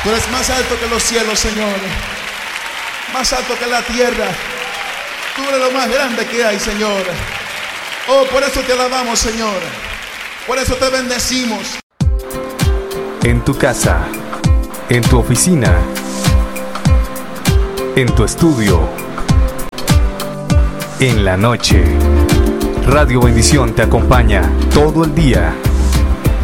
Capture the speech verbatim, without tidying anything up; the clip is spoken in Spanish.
Tú eres más alto que los cielos, Señor. Más alto que la tierra. Tú eres lo más grande que hay, Señor. Oh, por eso te alabamos, Señor. Por eso te bendecimos. En tu casa, en tu oficina, en tu estudio, en la noche. Radio Bendición te acompaña todo el día.